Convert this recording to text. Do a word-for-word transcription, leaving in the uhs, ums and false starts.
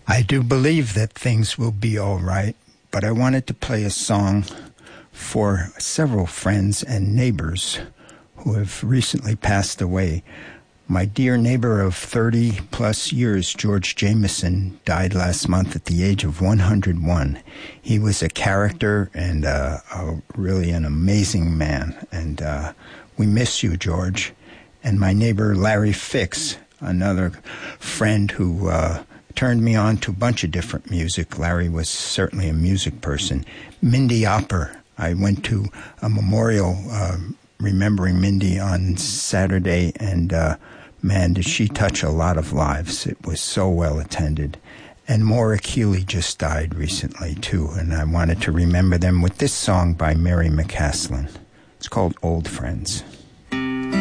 I do believe that things will be all right, but I wanted to play a song for several friends and neighbors who have recently passed away. My dear neighbor of thirty plus years, George Jameson, died last month at the age of one hundred one. He was a character and uh, a, really an amazing man, and uh, we miss you, George. And my neighbor Larry Fix, another friend who uh, turned me on to a bunch of different music. Larry was certainly a music person. Mindy Opper. I went to a memorial uh, remembering Mindy on Saturday, and uh, man, did she touch a lot of lives. It was so well attended. And Maura Keeley just died recently, too, and I wanted to remember them with this song by Mary McCaslin. It's called Old Friends.